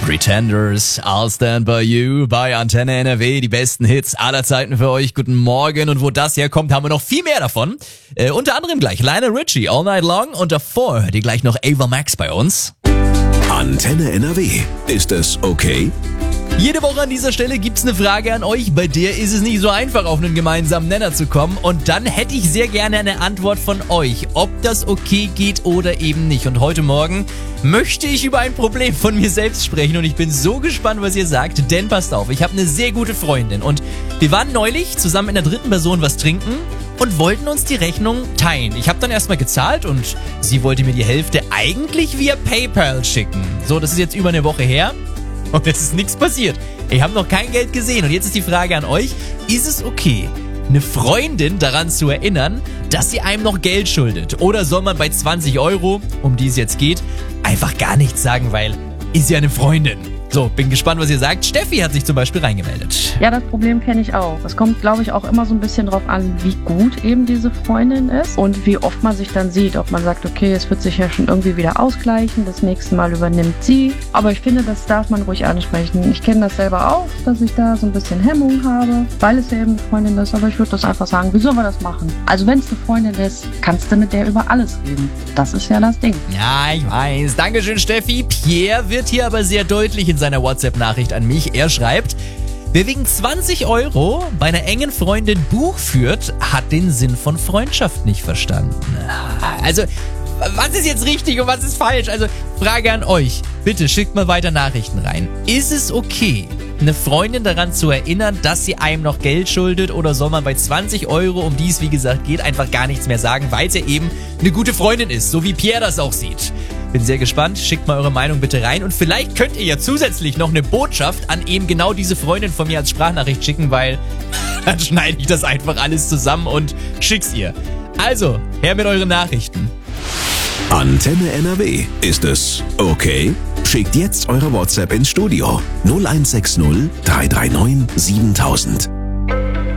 Pretenders, I'll Stand By You bei Antenne NRW. Die besten Hits aller Zeiten für euch. Guten Morgen. Und wo das herkommt, haben wir noch viel mehr davon. Unter anderem gleich Lionel Richie, All Night Long. Und davor hört ihr gleich noch Ava Max bei uns. Antenne NRW. Ist es okay? Jede Woche an dieser Stelle gibt's eine Frage an euch, bei der ist es nicht so einfach, auf einen gemeinsamen Nenner zu kommen. Und dann hätte ich sehr gerne eine Antwort von euch, ob das okay geht oder eben nicht. Und heute Morgen möchte ich über ein Problem von mir selbst sprechen und ich bin so gespannt, was ihr sagt, denn passt auf, ich habe eine sehr gute Freundin und wir waren neulich zusammen in der dritten Person was trinken und wollten uns die Rechnung teilen. Ich habe dann erstmal gezahlt und sie wollte mir die Hälfte eigentlich via PayPal schicken. So, das ist jetzt über eine Woche her. Und es ist nichts passiert. Ich habe noch kein Geld gesehen. Und jetzt ist die Frage an euch, ist es okay, eine Freundin daran zu erinnern, dass sie einem noch Geld schuldet? Oder soll man bei 20 €, um die es jetzt geht, einfach gar nichts sagen, weil ist ja eine Freundin? So, bin gespannt, was ihr sagt. Steffi hat sich zum Beispiel reingemeldet. Ja, das Problem kenne ich auch. Es kommt, glaube ich, auch immer so ein bisschen drauf an, wie gut eben diese Freundin ist und wie oft man sich dann sieht. Ob man sagt, okay, es wird sich ja schon irgendwie wieder ausgleichen, das nächste Mal übernimmt sie. Aber ich finde, das darf man ruhig ansprechen. Ich kenne das selber auch, dass ich da so ein bisschen Hemmung habe, weil es ja eben eine Freundin ist. Aber ich würde das einfach sagen, wie sollen wir das machen? Also wenn es eine Freundin ist, kannst du mit der über alles reden. Das ist ja das Ding. Ja, ich weiß. Dankeschön, Steffi. Pierre wird hier aber sehr deutlich in seiner WhatsApp-Nachricht an mich. Er schreibt, wer wegen 20 € bei einer engen Freundin Buch führt, hat den Sinn von Freundschaft nicht verstanden. Also, was ist jetzt richtig und was ist falsch? Also, Frage an euch. Bitte schickt mal weiter Nachrichten rein. Ist es okay, eine Freundin daran zu erinnern, dass sie einem noch Geld schuldet, oder soll man bei 20 €, um die es wie gesagt geht, einfach gar nichts mehr sagen, weil es ja eben eine gute Freundin ist, so wie Pierre das auch sieht? Bin sehr gespannt, schickt mal eure Meinung bitte rein und vielleicht könnt ihr ja zusätzlich noch eine Botschaft an eben genau diese Freundin von mir als Sprachnachricht schicken, weil dann schneide ich das einfach alles zusammen und schick's ihr. Also, her mit euren Nachrichten. Antenne NRW. Ist es okay? Schickt jetzt eure WhatsApp ins Studio 0160 339 7000.